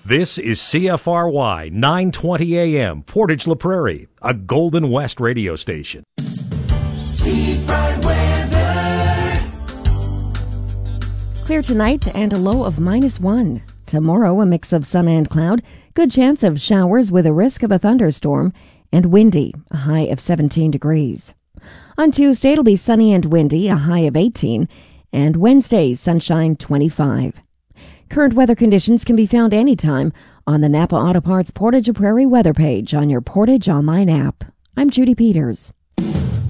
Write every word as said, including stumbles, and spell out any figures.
This is C F R Y nine twenty A M, Portage La Prairie, a Golden West radio station. Seafront weather. Clear tonight and a low of minus one. Tomorrow, a mix of sun and cloud. Good chance of showers with a risk of a thunderstorm. And windy, a high of seventeen degrees. On Tuesday, it'll be sunny and windy, a high of eighteen. And Wednesday, sunshine, twenty-five. Current weather conditions can be found anytime on the Napa Auto Parts Portage La Prairie weather page on your Portage Online app. I'm Judy Peters.